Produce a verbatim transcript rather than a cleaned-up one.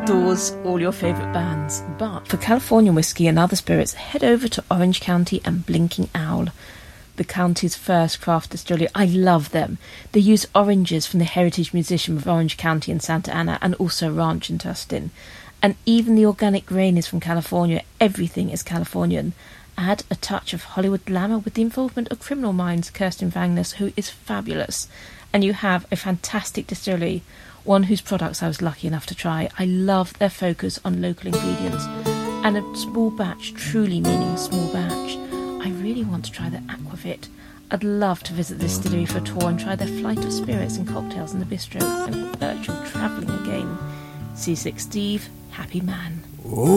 adores all your favourite bands. But for California whiskey and other spirits, head over to Orange County and Blinking Owl, the county's first craft distillery. I love them. They use oranges from the Heritage Museum of Orange County in Santa Ana and also a ranch in Tustin. And even the organic grain is from California. Everything is Californian. Add a touch of Hollywood glamour with the involvement of Criminal Minds' Kirsten Vangnes, who is fabulous. And you have a fantastic distillery, one whose products I was lucky enough to try. I love their focus on local ingredients. And a small batch, truly meaning small batch. I really want to try their Aquavit. I'd love to visit the distillery for a tour and try their flight of spirits and cocktails in the bistro and virtual travelling again. C six Steve, happy man. Ooh.